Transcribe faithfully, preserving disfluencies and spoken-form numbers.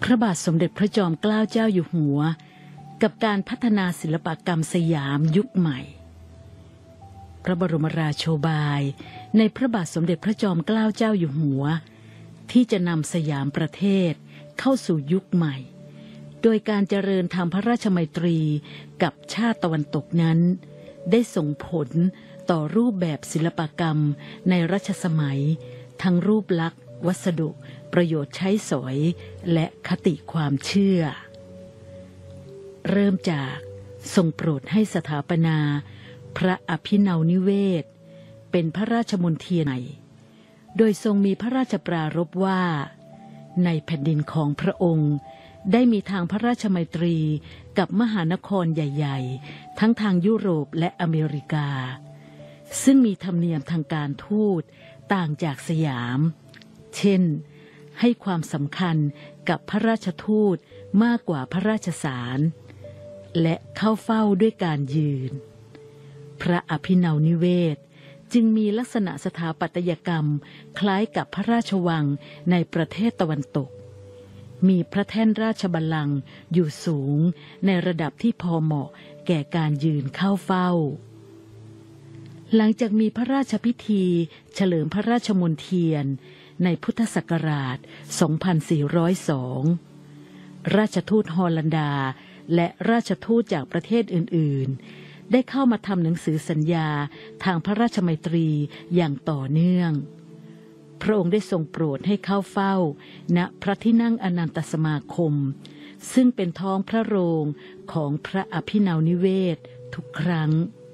พระบาทสมเด็จพระจอมเกล้าเจ้าอยู่หัวกับการพัฒนาศิลปกรรมสยามยุคใหม่พระบรมราโชบายในพระบาทสมเด็จพระจอมเกล้าเจ้าอยู่หัวที่จะนำสยามประเทศเข้าสู่ยุคใหม่โดยการเจริญทางพระราชมัยตรีกับชาติตะวันตกนั้นได้ส่งผลต่อรูปแบบศิลปกรรมในรัชสมัยทั้งรูปลักษณ์วัสดุประโยชน์ใช้สอยและคติความเชื่อเริ่มจากทรงโปรดให้สถาปนาพระอภินาวนิเวศเป็นพระราชมณฑีใหม่โดยทรงมีพระราชปรารภว่าในแผ่นดินของพระองค์ได้มีทางพระราชมัยตรีกับมหานครใหญ่ๆทั้งทางยุโรปและอเมริกาซึ่งมีธรรมเนียมทางการทูตต่างจากสยามเช่นให้ความสำคัญกับพระราชทูตมากกว่าพระราชสารและเข้าเฝ้าด้วยการยืนพระอภินาวนิเวศจึงมีลักษณะสถาปัตยกรรมคล้ายกับพระราชวังในประเทศตะวันตกมีพระแท่นราชบัลลังก์อยู่สูงในระดับที่พอเหมาะแก่การยืนเข้าเฝ้าหลังจากมีพระราชพิธีเฉลิมพระราชมณฑียนในพุทธศักราช สองพันสี่ร้อยสอง ราชทูตฮอลันดาและราชทูตจากประเทศอื่นๆได้เข้ามาทำหนังสือสัญญาทางพระราชมัยตรีอย่างต่อเนื่องพระองค์ได้ทรงโปรดให้เข้าเฝ้าณพระที่นั่งอนันตสมาคมซึ่งเป็นท้องพระโรงของพระอภินาวนิเวศทุกครั้ง